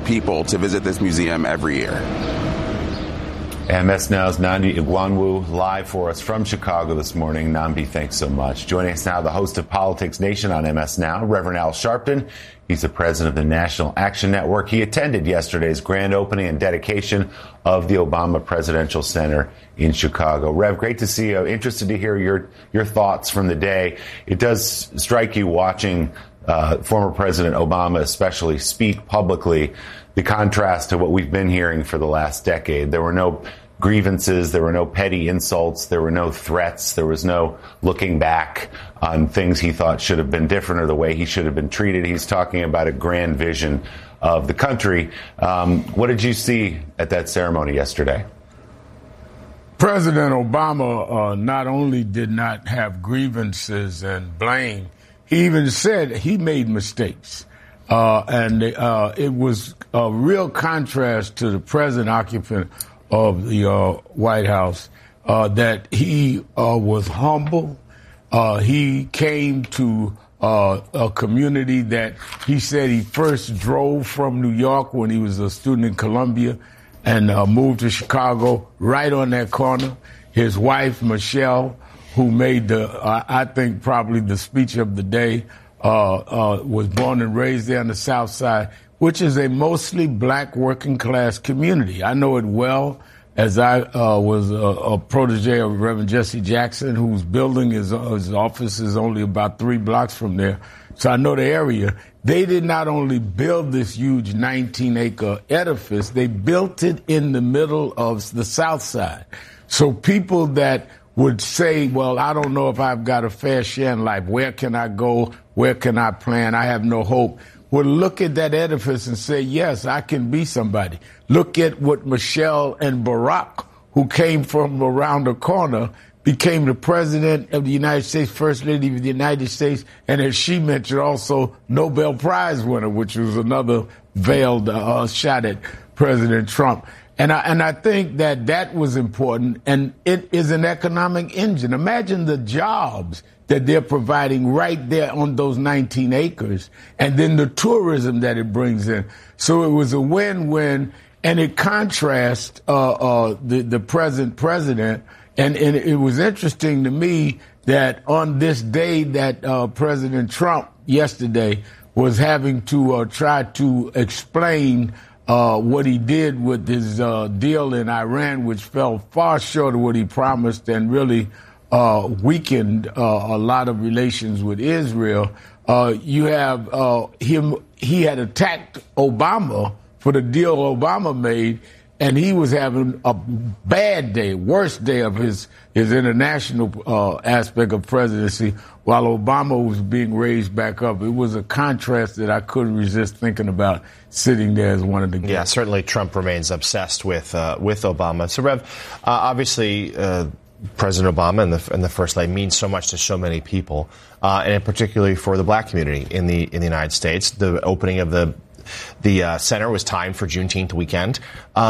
people to visit this museum every year. MS Now's Nnamdi Igwanwu live for us from Chicago this morning. Nnamdi, thanks so much. Joining us now, the host of Politics Nation on MS Now, Reverend Al Sharpton. He's the president of the National Action Network. He attended yesterday's grand opening and dedication of the Obama Presidential Center in Chicago. Rev, great to see you. Interested to hear your thoughts from the day. It does strike you watching former President Obama especially speak publicly, the contrast to what we've been hearing for the last decade. There were no grievances, there were no petty insults, there were no threats, there was no looking back on things he thought should have been different or the way he should have been treated. He's talking about a grand vision of the country. What did you see at that ceremony yesterday? President Obama not only did not have grievances and blame, he even said he made mistakes. And it was a real contrast to the present occupant of the White House, that he was humble. He came to a community that he said he first drove from New York when he was a student in Columbia and moved to Chicago right on that corner. His wife, Michelle, who made I think probably the speech of the day, was born and raised there on the South Side, which is a mostly black working class community. I know it well, as I was a protege of Reverend Jesse Jackson, whose building his office is only about 3 blocks from there. So I know the area. They did not only build this huge 19-acre edifice, they built it in the middle of the South Side. So people that would say, well, I don't know if I've got a fair share in life. Where can I go? Where can I plan? I have no hope. Would look at that edifice and say, yes, I can be somebody. Look at what Michelle and Barack, who came from around the corner, became the president of the United States, first lady of the United States, and as she mentioned, also Nobel Prize winner, which was another veiled shot at President Trump. And I think that was important, and it is an economic engine. Imagine the jobs that they're providing right there on those 19 acres, and then the tourism that it brings in. So it was a win-win, and it contrasts the present president. And it was interesting to me that on this day that President Trump yesterday was having to try to explain what he did with his deal in Iran, which fell far short of what he promised and really weakened a lot of relations with Israel. You have he had attacked Obama for the deal Obama made, and he was having a bad day, worst day of his international aspect of presidency, while Obama was being raised back up. It was a contrast that I couldn't resist thinking about sitting there as one of the guests. Yeah, certainly Trump remains obsessed with Obama. So, Rev, obviously, President Obama and the First Lady means so much to so many people, and particularly for the black community in the United States. The opening of the center was timed for Juneteenth weekend.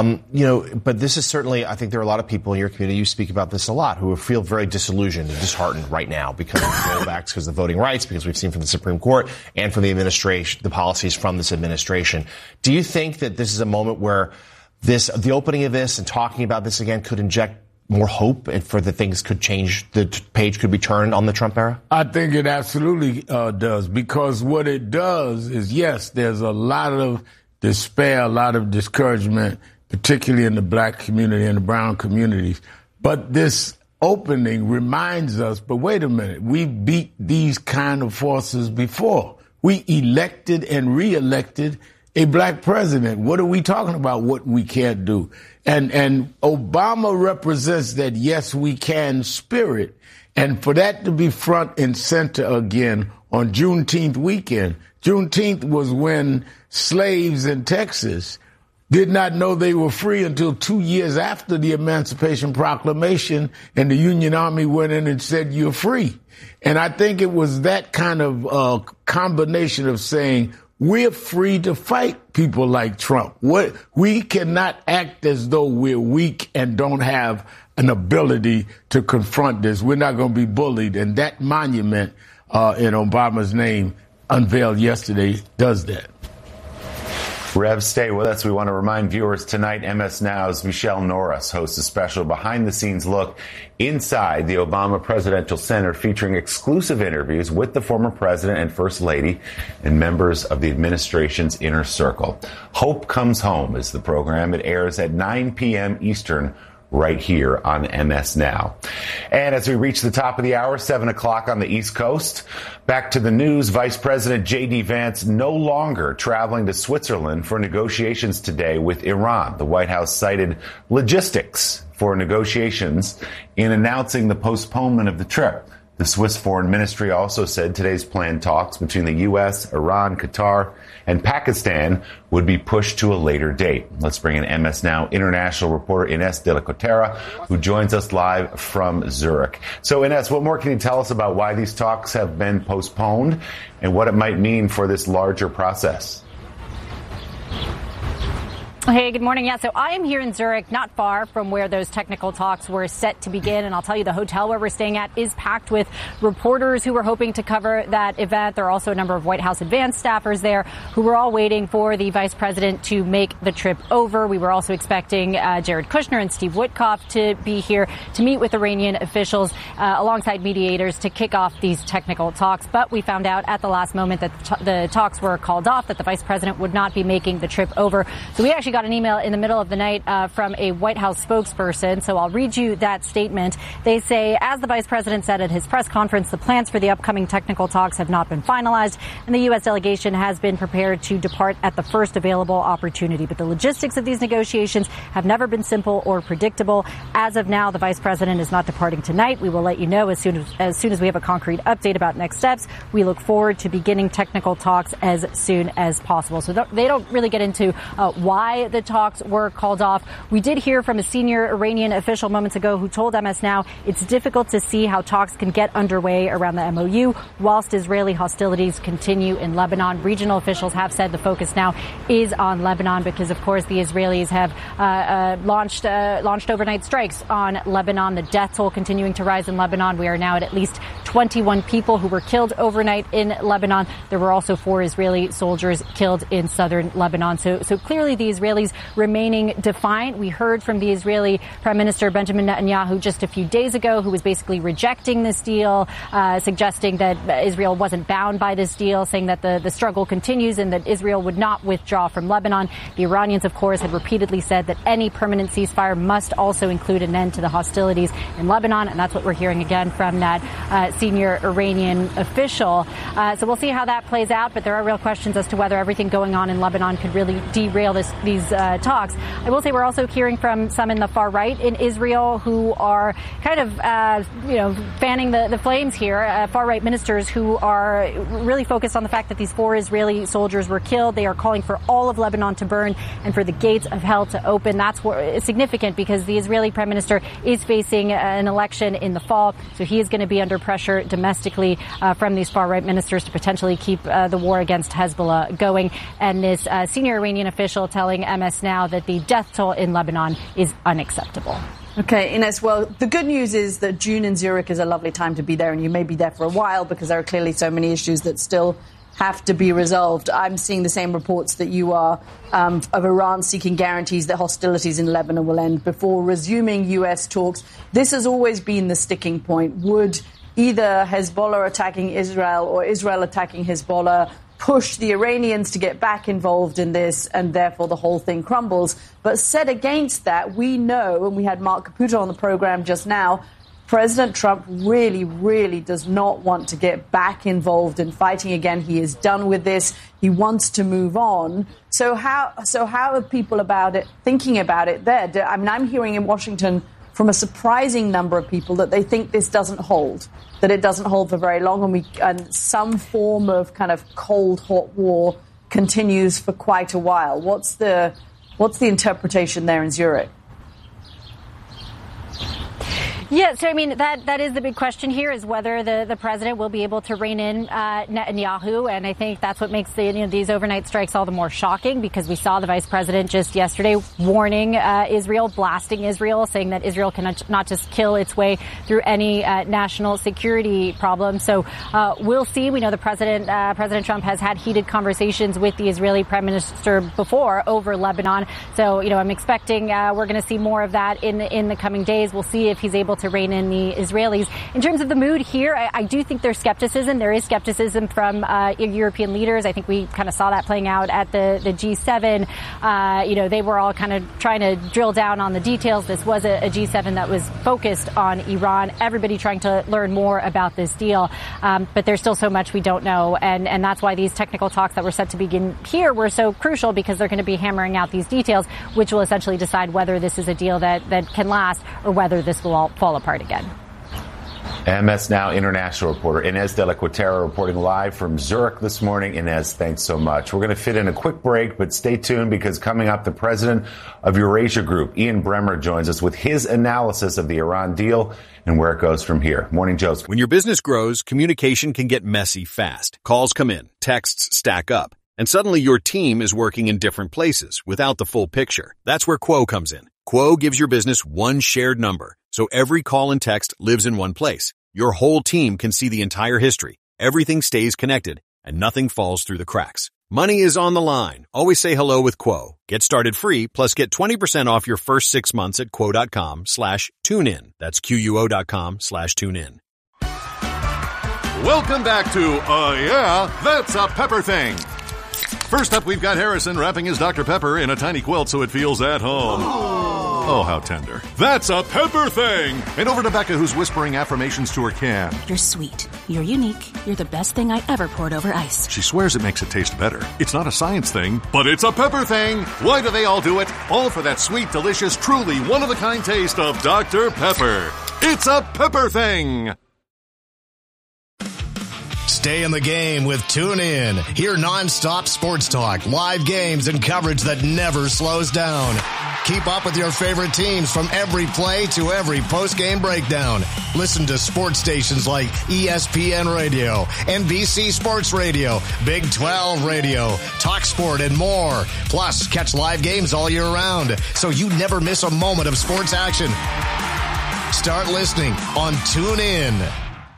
But this is certainly, I think there are a lot of people in your community, you speak about this a lot, who feel very disillusioned and disheartened right now because of the rollbacks, because of voting rights, because we've seen from the Supreme Court and from the administration, the policies from this administration. Do you think that this is a moment where the opening of this and talking about this again could inject more hope and for the things could change, the page could be turned on the Trump era? I think it absolutely does, because what it does is, yes, there's a lot of despair, a lot of discouragement, particularly in the black community and the brown communities. But this opening reminds us, but wait a minute, we beat these kind of forces before. We elected and reelected a black president. What are we talking about, what we can't do? And Obama represents that yes, we can spirit. And for that to be front and center again on Juneteenth weekend. Juneteenth was when slaves in Texas did not know they were free until 2 years after the Emancipation Proclamation, and the Union Army went in and said, you're free. And I think it was that kind of combination of saying, we're free to fight people like Trump. We cannot act as though we're weak and don't have an ability to confront this. We're not going to be bullied. And that monument in Obama's name unveiled yesterday does that. Rev, stay with us. We want to remind viewers tonight, MS Now's Michelle Norris hosts a special behind-the-scenes look inside the Obama Presidential Center featuring exclusive interviews with the former president and first lady and members of the administration's inner circle. Hope Comes Home is the program. It airs at 9 p.m. Eastern right here on MS Now. And as we reach the top of the hour, 7 o'clock on the East Coast, back to the news. Vice President J.D. Vance no longer traveling to Switzerland for negotiations today with Iran. The White House cited logistics for negotiations in announcing the postponement of the trip. The Swiss Foreign Ministry also said today's planned talks between the U.S., Iran, Qatar, and Pakistan would be pushed to a later date. Let's bring in MS Now international reporter Ines de la Cotera, who joins us live from Zurich. So, Ines, what more can you tell us about why these talks have been postponed and what it might mean for this larger process? Hey, good morning. Yeah, so I am here in Zurich, not far from where those technical talks were set to begin. And I'll tell you, the hotel where we're staying at is packed with reporters who were hoping to cover that event. There are also a number of White House advance staffers there who were all waiting for the vice president to make the trip over. We were also expecting Jared Kushner and Steve Witkoff to be here to meet with Iranian officials alongside mediators to kick off these technical talks. But we found out at the last moment that the talks were called off, that the vice president would not be making the trip over. So we actually got an email in the middle of the night from a White House spokesperson. So I'll read you that statement. They say, as the vice president said at his press conference, the plans for the upcoming technical talks have not been finalized, and the U.S. delegation has been prepared to depart at the first available opportunity. But the logistics of these negotiations have never been simple or predictable. As of now, the vice president is not departing tonight. We will let you know as soon as we have a concrete update about next steps. We look forward to beginning technical talks as soon as possible. So they don't really get into why the talks were called off. We did hear from a senior Iranian official moments ago who told MS Now it's difficult to see how talks can get underway around the MOU whilst Israeli hostilities continue in Lebanon. Regional officials have said the focus now is on Lebanon because, of course, the Israelis have launched overnight strikes on Lebanon. The death toll continuing to rise in Lebanon. We are now at least 21 people who were killed overnight in Lebanon. There were also 4 Israeli soldiers killed in southern Lebanon. So clearly the Israelis remaining defiant. We heard from the Israeli Prime Minister Benjamin Netanyahu just a few days ago, who was basically rejecting this deal, suggesting that Israel wasn't bound by this deal, saying that the struggle continues and that Israel would not withdraw from Lebanon. The Iranians, of course, had repeatedly said that any permanent ceasefire must also include an end to the hostilities in Lebanon, and that's what we're hearing again from that senior Iranian official. So we'll see how that plays out, but there are real questions as to whether everything going on in Lebanon could really derail these talks. I will say we're also hearing from some in the far right in Israel who are kind of, fanning the flames here, far right ministers who are really focused on the fact that these 4 Israeli soldiers were killed. They are calling for all of Lebanon to burn and for the gates of hell to open. That's significant because the Israeli prime minister is facing an election in the fall, so he is going to be under pressure domestically from these far right ministers to potentially keep the war against Hezbollah going. And this senior Iranian official telling MS Now that the death toll in Lebanon is unacceptable. Okay, Ines, well, the good news is that June in Zurich is a lovely time to be there, and you may be there for a while because there are clearly so many issues that still have to be resolved. I'm seeing the same reports that you are of Iran seeking guarantees that hostilities in Lebanon will end before resuming U.S. talks. This has always been the sticking point. Would either Hezbollah attacking Israel or Israel attacking Hezbollah push the Iranians to get back involved in this, and therefore the whole thing crumbles? But set against that, we know, and we had Mark Caputo on the program just now, President Trump really, really does not want to get back involved in fighting again. He is done with this. He wants to move on. So how are people thinking about it there? I mean, I'm hearing in Washington from a surprising number of people that they think this doesn't hold, that it doesn't hold for very long, and some form of kind of cold, hot war continues for quite a while. What's the interpretation there in Zurich? Yeah, so I mean, that is the big question here, is whether the president will be able to rein in Netanyahu, and I think that's what makes these overnight strikes all the more shocking, because we saw the vice president just yesterday warning Israel, blasting Israel, saying that Israel can not just kill its way through any national security problem. So we'll see. We know President Trump has had heated conversations with the Israeli Prime Minister before over Lebanon. So, I'm expecting we're going to see more of that in the coming days. We'll see if he's able to rein in the Israelis. In terms of the mood here, I do think there's skepticism. There is skepticism from European leaders. I think we kind of saw that playing out at the G7. They were all kind of trying to drill down on the details. This was a G7 that was focused on Iran. Everybody trying to learn more about this deal. But there's still so much we don't know. And that's why these technical talks that were set to begin here were so crucial, because they're going to be hammering out these details, which will essentially decide whether this is a deal that can last or whether this will all fall apart again. MS Now international reporter Inez de la Cuetara reporting live from Zurich this morning. Inez, thanks so much. We're going to fit in a quick break, but stay tuned, because coming up, the president of Eurasia Group, Ian Bremmer, joins us with his analysis of the Iran deal and where it goes from here. Morning, Joe's. When your business grows, communication can get messy fast. Calls come in, texts stack up, and suddenly your team is working in different places without the full picture. That's where Quo comes in. Quo gives your business one shared number, so every call and text lives in one place. Your whole team can see the entire history. Everything stays connected, and nothing falls through the cracks. Money is on the line. Always say hello with Quo. Get started free, plus get 20% off your first 6 months at quo.com/tunein. That's QUO.com/tunein. Welcome back to Yeah, That's a Pepper Thing. First up, we've got Harrison wrapping his Dr. Pepper in a tiny quilt so it feels at home. Oh, how tender. That's a Pepper Thing! And over to Becca, who's whispering affirmations to her can. You're sweet. You're unique. You're the best thing I ever poured over ice. She swears it makes it taste better. It's not a science thing, but it's a Pepper Thing! Why do they all do it? All for that sweet, delicious, truly one-of-a-kind taste of Dr. Pepper. It's a Pepper Thing! Stay in the game with TuneIn. Hear nonstop sports talk, live games, and coverage that never slows down. Keep up with your favorite teams from every play to every post-game breakdown. Listen to sports stations like ESPN Radio, NBC Sports Radio, Big 12 Radio, TalkSport, and more. Plus, catch live games all year round, so you never miss a moment of sports action. Start listening on TuneIn.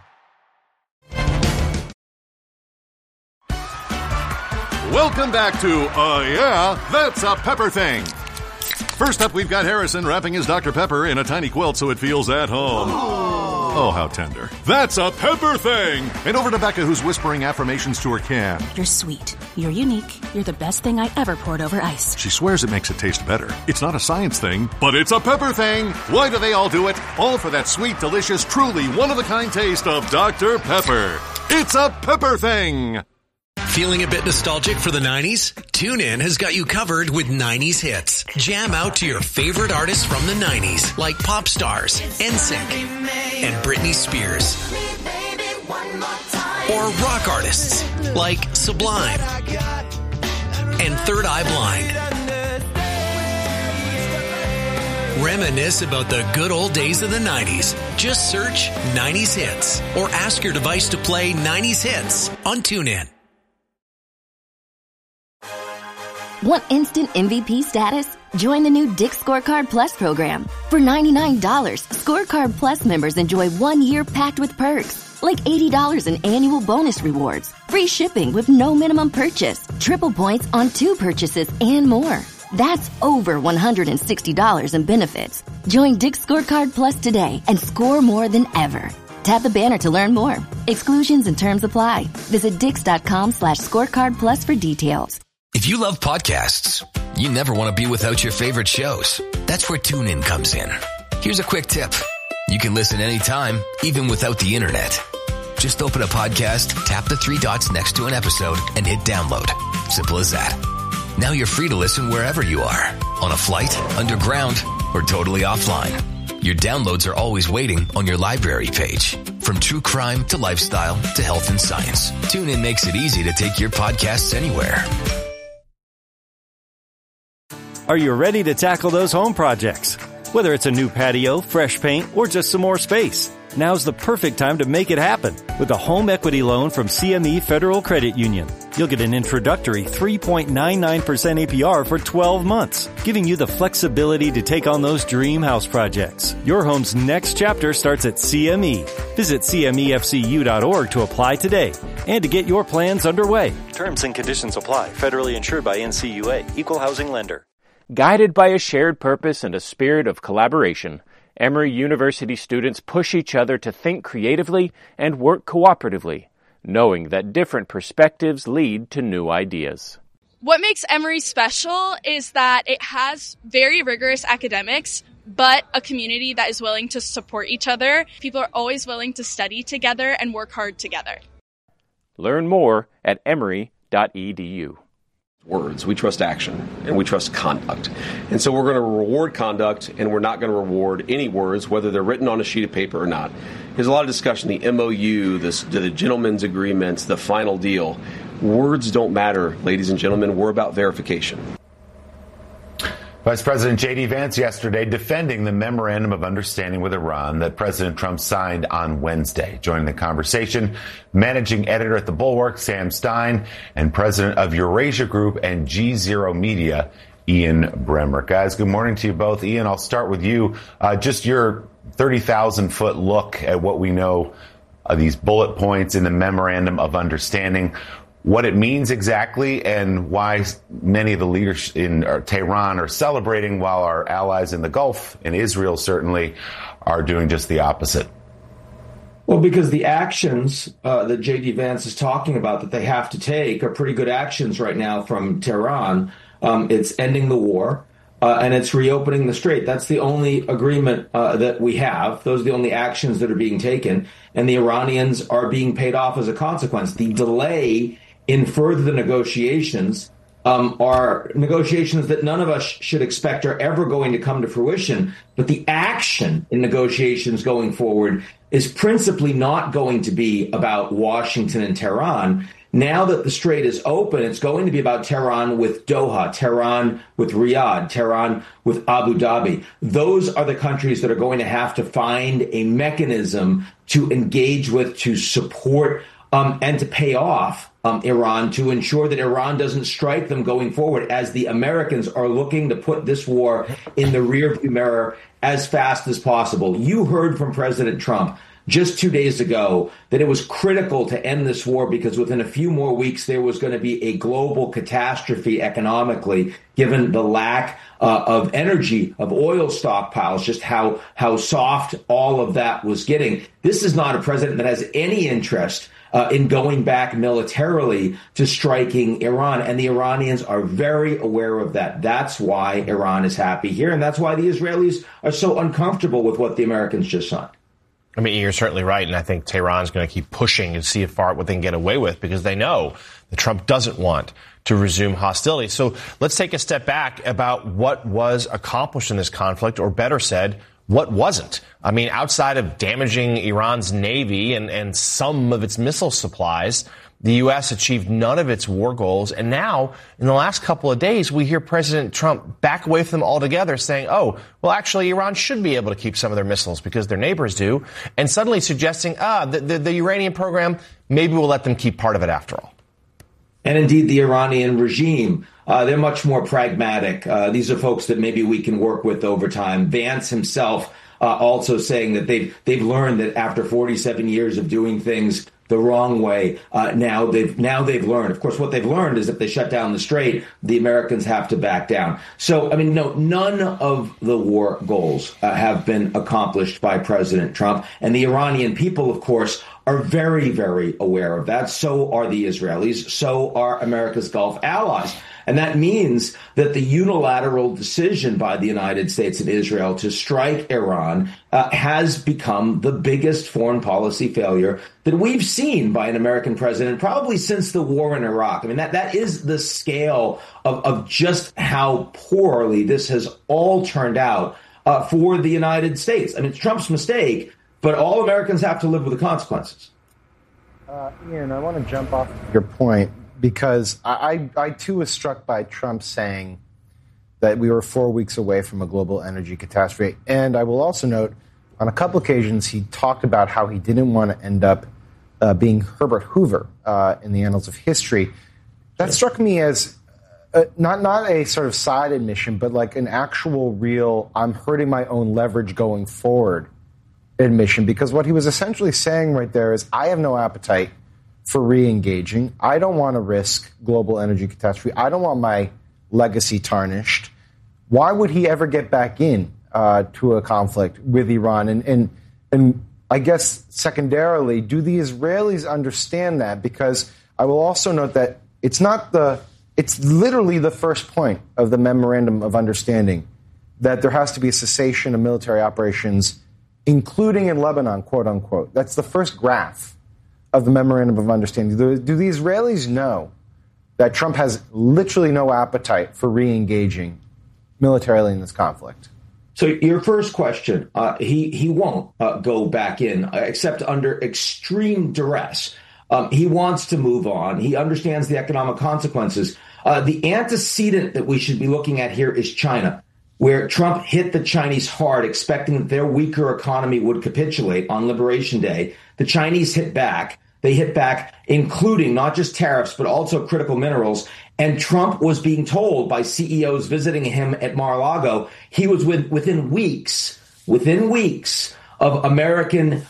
Welcome back to Yeah, That's a Pepper Thing. First up, we've got Harrison wrapping his Dr. Pepper in a tiny quilt so it feels at home. Oh, how tender. That's a Pepper Thing! And over to Becca, who's whispering affirmations to her can. You're sweet. You're unique. You're the best thing I ever poured over ice. She swears it makes it taste better. It's not a science thing, but it's a Pepper Thing! Why do they all do it? All for that sweet, delicious, truly one-of-a-kind taste of Dr. Pepper. It's a Pepper Thing! Feeling a bit nostalgic for the 90s? TuneIn has got you covered with 90s hits. Jam out to your favorite artists from the 90s, like pop stars, NSYNC, and Britney Spears. Or rock artists, like Sublime and Third Eye Blind. Reminisce about the good old days of the 90s. Just search 90s hits or ask your device to play 90s hits on TuneIn. Want instant MVP status? Join the new Dick's Scorecard Plus program. For $99, Scorecard Plus members enjoy 1 year packed with perks, like $80 in annual bonus rewards, free shipping with no minimum purchase, triple points on 2 purchases, and more. That's over $160 in benefits. Join Dick's Scorecard Plus today and score more than ever. Tap the banner to learn more. Exclusions and terms apply. Visit Dix.com/scorecard plus for details. If you love podcasts, you never want to be without your favorite shows. That's where TuneIn comes in. Here's a quick tip. You can listen anytime, even without the internet. Just open a podcast, tap the 3 dots next to an episode, and hit download. Simple as that. Now you're free to listen wherever you are. On a flight, underground, or totally offline. Your downloads are always waiting on your library page. From true crime to lifestyle to health and science, TuneIn makes it easy to take your podcasts anywhere. Are you ready to tackle those home projects? Whether it's a new patio, fresh paint, or just some more space, now's the perfect time to make it happen with a home equity loan from CME Federal Credit Union. You'll get an introductory 3.99% APR for 12 months, giving you the flexibility to take on those dream house projects. Your home's next chapter starts at CME. Visit CMEFCU.org to apply today and to get your plans underway. Terms and conditions apply. Federally insured by NCUA. Equal housing lender. Guided by a shared purpose and a spirit of collaboration, Emory University students push each other to think creatively and work cooperatively, knowing that different perspectives lead to new ideas. What makes Emory special is that it has very rigorous academics, but a community that is willing to support each other. People are always willing to study together and work hard together. Learn more at emory.edu. Words. We trust action, and we trust conduct. And so we're going to reward conduct, and we're not going to reward any words, whether they're written on a sheet of paper or not. There's a lot of discussion, the MOU, the gentleman's agreements, the final deal. Words don't matter, ladies and gentlemen. We're about verification. Vice President J.D. Vance yesterday defending the memorandum of understanding with Iran that President Trump signed on Wednesday. Joining the conversation, managing editor at The Bulwark, Sam Stein, and president of Eurasia Group and G0 Media, Ian Bremmer. Guys, good morning to you both. Ian, I'll start with you. Just your 30,000-foot look at what we know, these bullet points in the memorandum of understanding, what it means exactly, and why many of the leaders in Tehran are celebrating while our allies in the Gulf, and Israel certainly, are doing just the opposite. Well, because the actions that J.D. Vance is talking about that they have to take are pretty good actions right now from Tehran. It's ending the war, and it's reopening the strait. That's the only agreement that we have. Those are the only actions that are being taken, and the Iranians are being paid off as a consequence. The delay in further negotiations are negotiations that none of us should expect are ever going to come to fruition. But the action in negotiations going forward is principally not going to be about Washington and Tehran. Now that the strait is open, it's going to be about Tehran with Doha, Tehran with Riyadh, Tehran with Abu Dhabi. Those are the countries that are going to have to find a mechanism to engage with, to support, and to pay off Iran, to ensure that Iran doesn't strike them going forward, as the Americans are looking to put this war in the rearview mirror as fast as possible. You heard from President Trump just 2 days ago that it was critical to end this war because within a few more weeks there was going to be a global catastrophe economically, given the lack of energy, of oil stockpiles, just how soft all of that was getting. This is not a president that has any interest in going back militarily to striking Iran. And the Iranians are very aware of that. That's why Iran is happy here. And that's why the Israelis are so uncomfortable with what the Americans just signed. I mean, you're certainly right. And I think Tehran's going to keep pushing and see what they can get away with, because they know that Trump doesn't want to resume hostilities. So let's take a step back about what was accomplished in this conflict, or better said, what wasn't. I mean, outside of damaging Iran's navy and some of its missile supplies, the U.S. achieved none of its war goals. And now, in the last couple of days, we hear President Trump back away from them altogether, saying, oh, well, actually, Iran should be able to keep some of their missiles because their neighbors do. And suddenly suggesting, the uranium program, maybe we'll let them keep part of it after all. And indeed, the Iranian regime, they're much more pragmatic. These are folks that maybe we can work with over time. Vance himself also saying that they've learned that after 47 years of doing things the wrong way, now they've learned. Of course, what they've learned is if they shut down the strait, the Americans have to back down. So, I mean, no, none of the war goals have been accomplished by President Trump. And the Iranian people, of course, are very, very aware of that. So are the Israelis. So are America's Gulf allies. And that means that the unilateral decision by the United States and Israel to strike Iran has become the biggest foreign policy failure that we've seen by an American president probably since the war in Iraq. I mean, that is the scale of just how poorly this has all turned out for the United States. I mean, it's Trump's mistake, but all Americans have to live with the consequences. Ian, I want to jump off your point, because I too was struck by Trump saying that we were 4 weeks away from a global energy catastrophe. And I will also note, on a couple occasions, he talked about how he didn't want to end up being Herbert Hoover in the annals of history. That struck me as not a sort of side admission, but like an actual real, I'm hurting my own leverage going forward admission, because what he was essentially saying right there is, I have no appetite for re-engaging. I don't want to risk global energy catastrophe. I don't want my legacy tarnished. Why would he ever get back in to a conflict with Iran? And I guess secondarily, do the Israelis understand that? Because I will also note that it's literally the first point of the memorandum of understanding that there has to be a cessation of military operations, including in Lebanon, quote unquote. That's the first graph of the memorandum of understanding. Do the Israelis know that Trump has literally no appetite for re-engaging militarily in this conflict? So your first question, he won't go back in except under extreme duress. He wants to move on. He understands the economic consequences. The antecedent that we should be looking at here is China, where Trump hit the Chinese hard, expecting that their weaker economy would capitulate on Liberation Day. The Chinese hit back. They hit back, including not just tariffs, but also critical minerals. And Trump was being told by CEOs visiting him at Mar-a-Lago, he was within weeks of American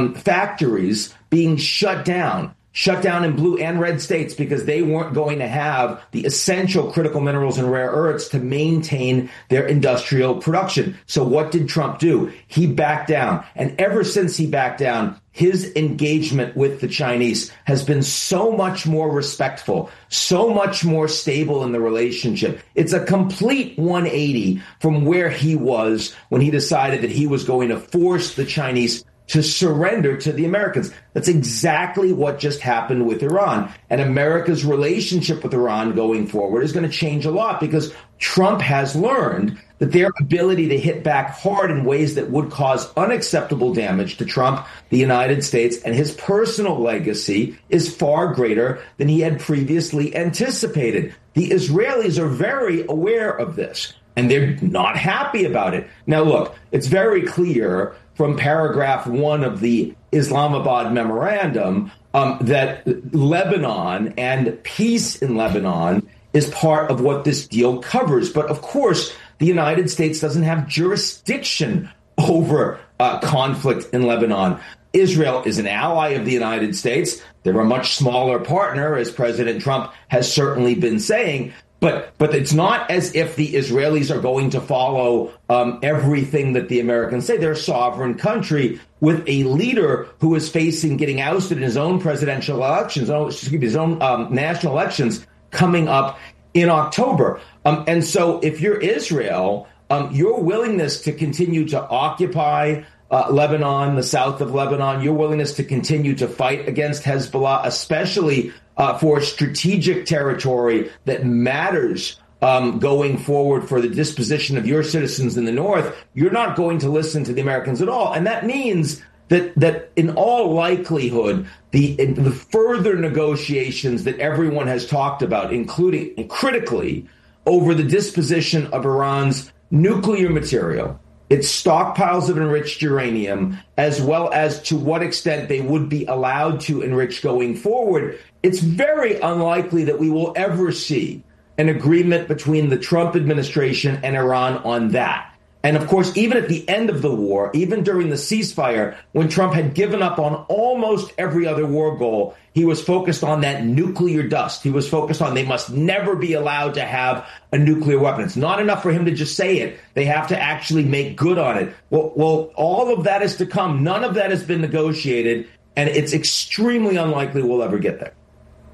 factories being shut down in blue and red states, because they weren't going to have the essential critical minerals and rare earths to maintain their industrial production. So what did Trump do? He backed down. And ever since he backed down, his engagement with the Chinese has been so much more respectful, so much more stable in the relationship. It's a complete 180 from where he was when he decided that he was going to force the Chinese to surrender to the Americans. That's exactly what just happened with Iran. And America's relationship with Iran going forward is going to change a lot, because Trump has learned that their ability to hit back hard in ways that would cause unacceptable damage to Trump, the United States, and his personal legacy is far greater than he had previously anticipated. The Israelis are very aware of this, and they're not happy about it. Now, look, it's very clear from paragraph 1 of the Islamabad memorandum that Lebanon and peace in Lebanon is part of what this deal covers. But of course, the United States doesn't have jurisdiction over conflict in Lebanon. Israel is an ally of the United States. They're a much smaller partner, as President Trump has certainly been saying. But it's not as if the Israelis are going to follow everything that the Americans say. They're a sovereign country with a leader who is facing getting ousted in his own presidential elections, his own national elections coming up in October. And so if you're Israel, your willingness to continue to occupy Lebanon, the south of Lebanon, your willingness to continue to fight against Hezbollah, especially for strategic territory that matters going forward for the disposition of your citizens in the north, you're not going to listen to the Americans at all. And that means that in all likelihood, the further negotiations that everyone has talked about, including critically over the disposition of Iran's nuclear material, its stockpiles of enriched uranium, as well as to what extent they would be allowed to enrich going forward, it's very unlikely that we will ever see an agreement between the Trump administration and Iran on that. And of course, even at the end of the war, even during the ceasefire, when Trump had given up on almost every other war goal, he was focused on that nuclear dust. He was focused on they must never be allowed to have a nuclear weapon. It's not enough for him to just say it. They have to actually make good on it. Well, all of that is to come. None of that has been negotiated, and it's extremely unlikely we'll ever get there.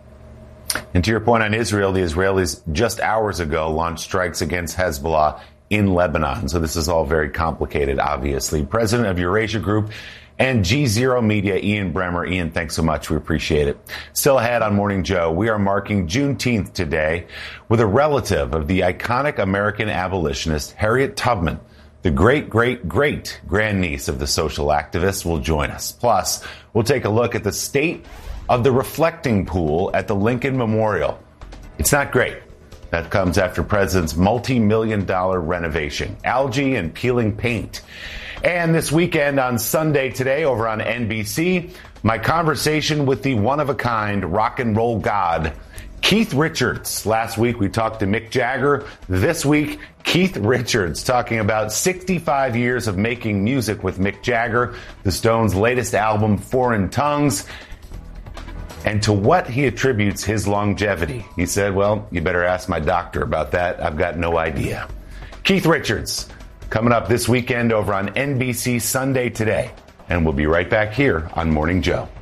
And to your point on Israel, the Israelis just hours ago launched strikes against Hezbollah in Lebanon. So this is all very complicated, obviously. President of Eurasia Group and G0 Media, Ian Bremmer. Ian, thanks so much. We appreciate it. Still ahead on Morning Joe, we are marking Juneteenth today with a relative of the iconic American abolitionist Harriet Tubman. The great grandniece of the social activist will join us. Plus, we'll take a look at the state of the reflecting pool at the Lincoln Memorial. It's not great. That comes after President's multi-million-dollar renovation, algae and peeling paint. And this weekend on Sunday today over on NBC, my conversation with the one-of-a-kind rock and roll god, Keith Richards. Last week we talked to Mick Jagger. This week, Keith Richards talking about 65 years of making music with Mick Jagger, the Stones' latest album, Foreign Tongues, and to what he attributes his longevity. He said, well, you better ask my doctor about that. I've got no idea. Keith Richards, coming up this weekend over on NBC Sunday Today. And we'll be right back here on Morning Joe.